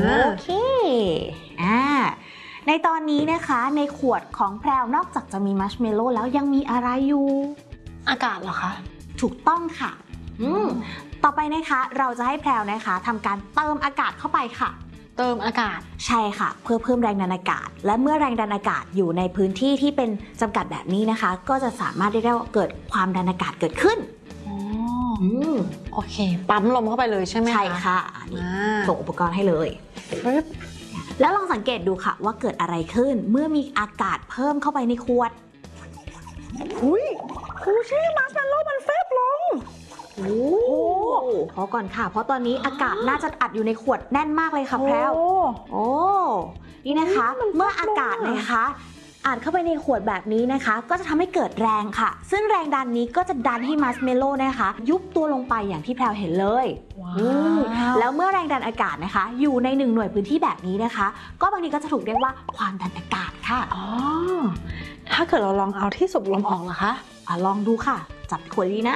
โอเคในตอนนี้นะคะในขวดของแพรวนอกจากจะมีมัชเมลโล่แล้วยังมีอะไรอยู่อากาศเหรอคะถูกต้องค่ะต่อไปนะคะเราจะให้แพรวนะคะทำการเติมอากาศเข้าไปค่ะเติมอากาศใช่ค่ะเพื่อเพิ่มแรงดันอากาศและเมื่อแรงดันอากาศอยู่ในพื้นที่ที่เป็นจำกัดแบบนี้นะคะก็จะสามารถได้ว่าเกิดความดันอากาศเกิดขึ้นโอเคปั๊มลมเข้าไปเลยใช่ไหมคะใช่ค่ะส่งอุปกรณ์ให้เลยแล้วลองสังเกตดูค่ะว่าเกิดอะไรขึ้นเมื่อมีอากาศเพิ่มเข้าไปในขวดอุ้ยชื่อมัชเมลโล่มันแฟบลงพอก่อนค่ะเพราะตอนนี้อากาศน่าจะอัดอยู่ในขวดแน่นมากเลยค่ะแพรวนี่นะคะเมื่ออากาศนะคะอัดเข้าไปในขวดแบบนี้นะคะก็จะทำให้เกิดแรงค่ะซึ่งแรงดันนี้ก็จะดันให้มัชเมลโล่นะคะยุบตัวลงไปอย่างที่แพรวเห็นเลยแล้วเมื่อแรงดันอากาศนะคะอยู่ใน1หน่วยพื้นที่แบบนี้นะคะก็บางทีก็จะถูกเรียกว่าความดันอากาศค่ะถ้าเกิดเราลองเอาที่สูบลมออกล่ะคะลองดูค่ะจับขวดดีนะ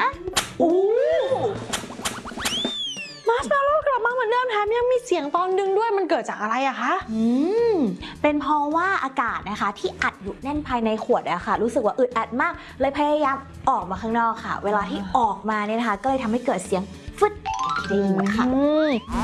มัชเมลโล่กลับมาเหมือนเดิมแถมยังมีเสียงตอนดึงด้วยมันเกิดจากอะไรอะคะเป็นเพราะว่าอากาศนะคะที่อัดอยู่แน่นภายในขวดอะค่ะรู้สึกว่าอึดอัดมากเลยพยายามออกมาข้างนอกค่ะเวลาที่ออกมาเนี่ยนะคะก็เลยทำให้เกิดเสียงฟึดได้ยินค่ะ